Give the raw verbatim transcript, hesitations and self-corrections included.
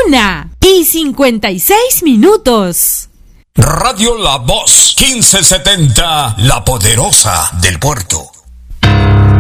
Una y cincuenta y seis minutos. Radio La Voz, quince setenta, La Poderosa del Puerto.